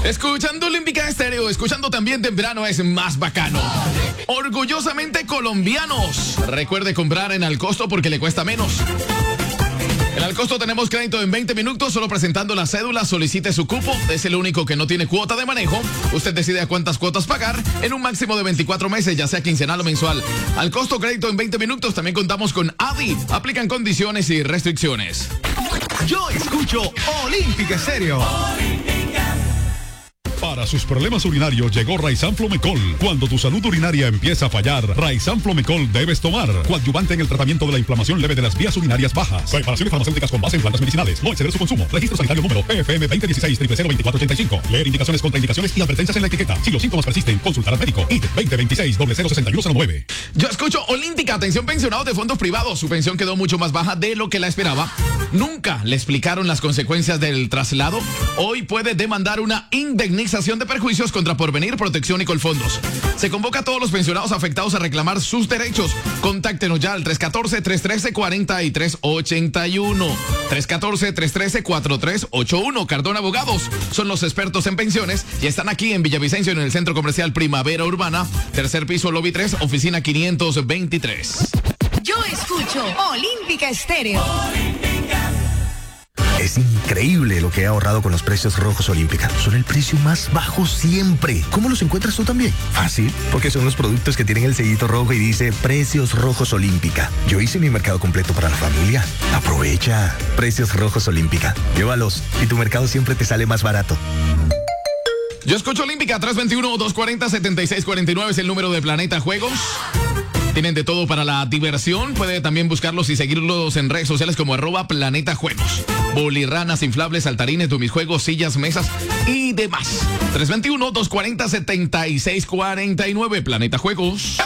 Escuchando Olímpica Estéreo, escuchando también temprano es más bacano. Orgullosamente colombianos. Recuerde comprar en Al Costo porque le cuesta menos. En Al Costo tenemos crédito en 20 minutos, solo presentando la cédula, solicite su cupo, es el único que no tiene cuota de manejo. Usted decide a cuántas cuotas pagar en un máximo de 24 meses, ya sea quincenal o mensual. Al Costo, crédito en 20 minutos, también contamos con ADI. Aplican condiciones y restricciones. Yo escucho Olímpica Estéreo. Para sus problemas urinarios llegó Raizan Flomecol. Cuando tu salud urinaria empieza a fallar, Raizan Flomecol debes tomar. Coadyuvante en el tratamiento de la inflamación leve de las vías urinarias bajas. Preparaciones farmacéuticas con base en plantas medicinales. No exceder su consumo. Registro sanitario número PFM 2016-002485. Leer indicaciones, contraindicaciones y advertencias en la etiqueta. Si los síntomas persisten, consultar al médico. ID 2026-006109. Yo escucho Olímpica. Atención, pensionados de fondos privados. Su pensión quedó mucho más baja de lo que la esperaba. Nunca le explicaron las consecuencias del traslado. Hoy puede demandar una indemnización de perjuicios contra Porvenir, Protección y Colfondos. Se convoca a todos los pensionados afectados a reclamar sus derechos. Contáctenos ya al 314-313-4381. 314-313-4381. Cardona Abogados son los expertos en pensiones y están aquí en Villavicencio, en el Centro Comercial Primavera Urbana, tercer piso, lobby 3, oficina 523. Yo escucho Olímpica Estéreo. Es increíble lo que he ahorrado con los precios rojos Olímpica. Son el precio más bajo siempre. ¿Cómo los encuentras tú también? Fácil, porque son los productos que tienen el sellito rojo y dice Precios Rojos Olímpica. Yo hice mi mercado completo para la familia. Aprovecha. Precios Rojos Olímpica. Llévalos y tu mercado siempre te sale más barato. Yo escucho Olímpica. 321-240-7649 es el número de Planeta Juegos. Tienen de todo para la diversión. Puede también buscarlos y seguirlos en redes sociales como @Planeta Juegos. Bolirranas, inflables, saltarines, juegos, sillas, mesas y demás. 321-240-7649 Planeta Juegos.